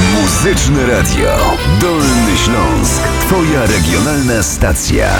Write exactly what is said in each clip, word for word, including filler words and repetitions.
Muzyczne Radio. Dolny Śląsk. Twoja regionalna stacja.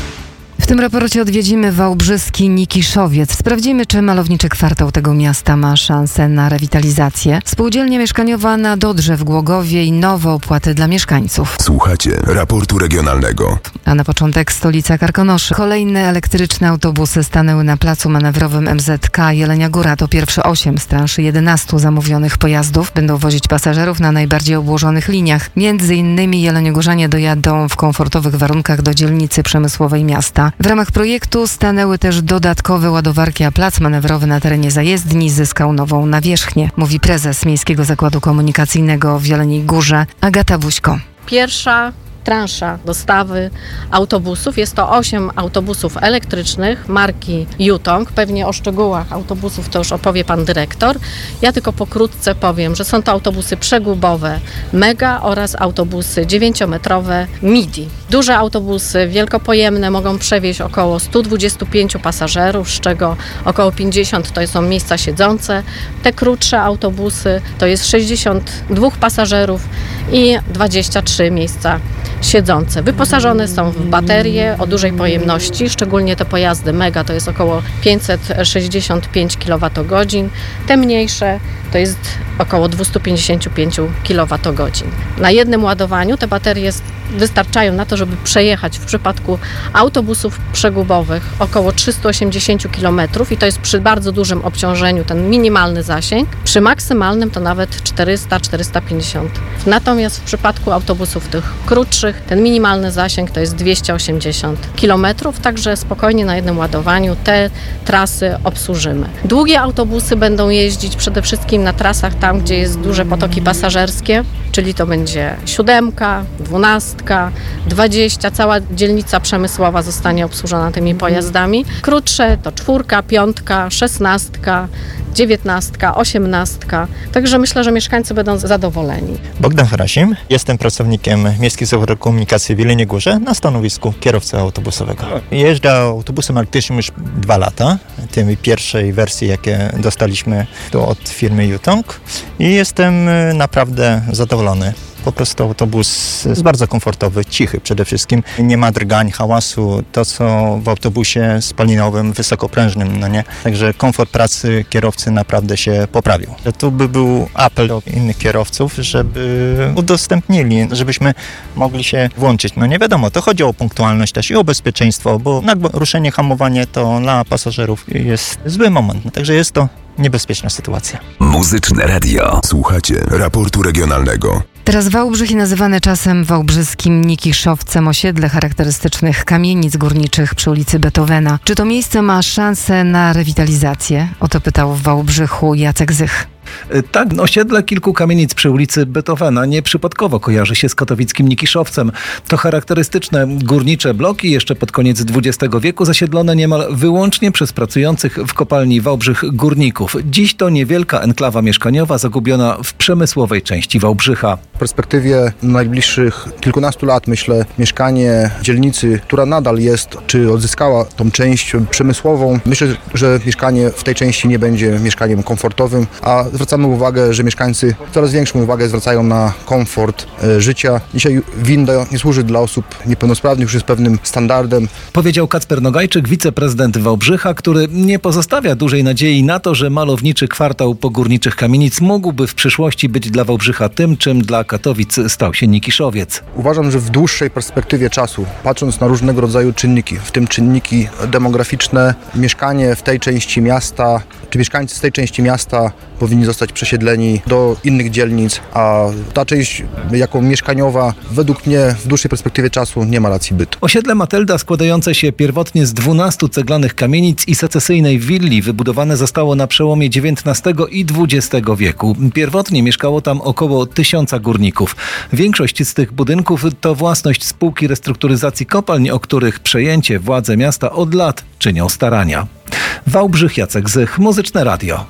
W tym raporcie odwiedzimy wałbrzyski Nikiszowiec. Sprawdzimy, czy malowniczy kwartał tego miasta ma szansę na rewitalizację. Spółdzielnia mieszkaniowa na Dodrze w Głogowie i nowe opłaty dla mieszkańców. Słuchacie raportu regionalnego. A na początek stolica Karkonoszy. Kolejne elektryczne autobusy stanęły na placu manewrowym M Z K Jelenia Góra. To pierwsze osiem z transzy jedenastu zamówionych pojazdów. Będą wozić pasażerów na najbardziej obłożonych liniach. Między innymi jeleniogórzanie dojadą w komfortowych warunkach do dzielnicy przemysłowej miasta. W ramach projektu stanęły też dodatkowe ładowarki, a plac manewrowy na terenie zajezdni zyskał nową nawierzchnię, mówi prezes Miejskiego Zakładu Komunikacyjnego w Jeleniej Górze Agata Buźko. Pierwsza transza dostawy autobusów. Jest to osiem autobusów elektrycznych marki Yutong. Pewnie o szczegółach autobusów to już opowie pan dyrektor. Ja tylko pokrótce powiem, że są to autobusy przegubowe Mega oraz autobusy dziewięciometrowe Midi. Duże autobusy wielkopojemne mogą przewieźć około sto dwadzieścia pięć pasażerów, z czego około pięćdziesiąt to są miejsca siedzące. Te krótsze autobusy to jest sześćdziesiąt dwa pasażerów i dwadzieścia trzy miejsca siedzące. Wyposażone są w baterie o dużej pojemności, szczególnie te pojazdy Mega to jest około pięćset sześćdziesiąt pięć kilowatogodzin, te mniejsze to jest około dwieście pięćdziesiąt pięć kilowatogodzin. Na jednym ładowaniu te baterie wystarczają na to, żeby przejechać w przypadku autobusów przegubowych około trzysta osiemdziesiąt kilometrów i to jest przy bardzo dużym obciążeniu ten minimalny zasięg, przy maksymalnym to nawet czterysta do czterystu pięćdziesięciu. Natomiast w przypadku autobusów tych krótszych ten minimalny zasięg to jest dwieście osiemdziesiąt kilometrów, także spokojnie na jednym ładowaniu te trasy obsłużymy. Długie autobusy będą jeździć przede wszystkim na trasach tam, gdzie jest duże potoki pasażerskie, czyli to będzie siódemka, dwunastka, dwadzieścia, cała dzielnica przemysłowa zostanie obsłużona tymi pojazdami. Krótsze to czwórka, piątka, szesnastka, dziewiętnastka, osiemnastka. Także myślę, że mieszkańcy będą zadowoleni. Bogdan Harasim, jestem pracownikiem Miejskiego Zakładu Komunikacji w Jeleniej Górze na stanowisku kierowcy autobusowego. Jeżdżę autobusem elektrycznym już dwa lata, tej pierwszej wersji, jakie dostaliśmy tu od firmy Yutong i jestem naprawdę zadowolony. Po prostu autobus jest bardzo komfortowy, cichy przede wszystkim. Nie ma drgań, hałasu, to co w autobusie spalinowym, wysokoprężnym, no nie? Także komfort pracy kierowcy naprawdę się poprawił. Tu by był apel do innych kierowców, żeby udostępnili, żebyśmy mogli się włączyć. No nie wiadomo, to chodzi o punktualność też i o bezpieczeństwo, bo ruszenie, hamowanie to dla pasażerów jest zły moment. Także jest to niebezpieczna sytuacja. Muzyczne Radio. Słuchacie raportu regionalnego. Teraz Wałbrzych i nazywany czasem wałbrzyskim Nikiszowcem osiedle charakterystycznych kamienic górniczych przy ulicy Beethovena. Czy to miejsce ma szansę na rewitalizację? O to pytał w Wałbrzychu Jacek Zych. Tak, osiedle kilku kamienic przy ulicy Beethovena nieprzypadkowo kojarzy się z katowickim Nikiszowcem. To charakterystyczne górnicze bloki, jeszcze pod koniec dwudziestego wieku zasiedlone niemal wyłącznie przez pracujących w kopalni Wałbrzych górników. Dziś to niewielka enklawa mieszkaniowa zagubiona w przemysłowej części Wałbrzycha. W perspektywie najbliższych kilkunastu lat, myślę, mieszkanie dzielnicy, która nadal jest, czy odzyskała tą część przemysłową, myślę, że mieszkanie w tej części nie będzie mieszkaniem komfortowym, a zwracamy uwagę, że mieszkańcy coraz większą uwagę zwracają na komfort e, życia. Dzisiaj winda nie służy dla osób niepełnosprawnych, już jest pewnym standardem. Powiedział Kacper Nogajczyk, wiceprezydent Wałbrzycha, który nie pozostawia dużej nadziei na to, że malowniczy kwartał pogórniczych kamienic mógłby w przyszłości być dla Wałbrzycha tym, czym dla Katowic stał się Nikiszowiec. Uważam, że w dłuższej perspektywie czasu, patrząc na różnego rodzaju czynniki, w tym czynniki demograficzne, mieszkanie w tej części miasta, czy mieszkańcy z tej części miasta powinni zostać przesiedleni do innych dzielnic, a ta część jako mieszkaniowa według mnie w dłuższej perspektywie czasu nie ma racji bytu. Osiedle Matylda, składające się pierwotnie z dwunastu ceglanych kamienic i secesyjnej willi, wybudowane zostało na przełomie dziewiętnastego i dwudziestego wieku. Pierwotnie mieszkało tam około tysiąca górników. Większość z tych budynków to własność spółki restrukturyzacji kopalń, o których przejęcie władze miasta od lat czynią starania. Wałbrzych, Jacek Zych, Muzyczne Radio.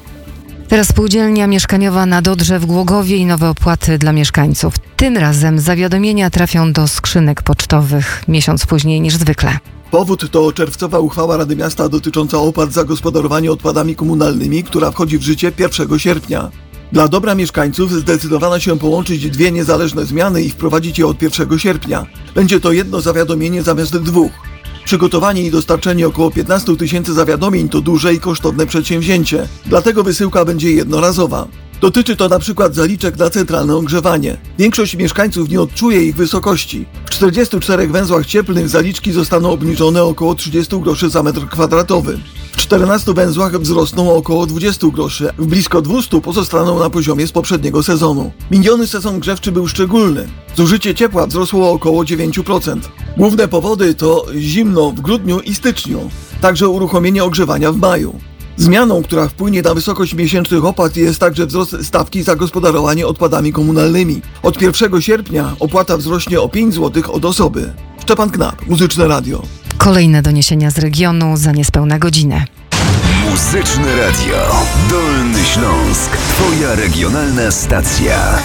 Teraz spółdzielnia mieszkaniowa na Dodrze w Głogowie i nowe opłaty dla mieszkańców. Tym razem zawiadomienia trafią do skrzynek pocztowych miesiąc później niż zwykle. Powód to czerwcowa uchwała Rady Miasta dotycząca opłat za gospodarowanie odpadami komunalnymi, która wchodzi w życie pierwszego sierpnia. Dla dobra mieszkańców zdecydowano się połączyć dwie niezależne zmiany i wprowadzić je od pierwszego sierpnia. Będzie to jedno zawiadomienie zamiast dwóch. Przygotowanie i dostarczenie około piętnaście tysięcy zawiadomień to duże i kosztowne przedsięwzięcie, dlatego wysyłka będzie jednorazowa. Dotyczy to na przykład zaliczek na centralne ogrzewanie. Większość mieszkańców nie odczuje ich wysokości. W czterdziestu czterech węzłach cieplnych zaliczki zostaną obniżone około trzydzieści groszy za metr kwadratowy. W czternastu węzłach wzrosną o około dwadzieścia groszy, w blisko dwustu pozostaną na poziomie z poprzedniego sezonu. Miniony sezon grzewczy był szczególny. Zużycie ciepła wzrosło o około dziewięć procent. Główne powody to zimno w grudniu i styczniu, także uruchomienie ogrzewania w maju. Zmianą, która wpłynie na wysokość miesięcznych opłat, jest także wzrost stawki za gospodarowanie odpadami komunalnymi. Od pierwszego sierpnia opłata wzrośnie o pięć złotych od osoby. Szczepan Knap, Muzyczne Radio. Kolejne doniesienia z regionu za niespełna godzinę. Muzyczne Radio. Dolny Śląsk. Twoja regionalna stacja.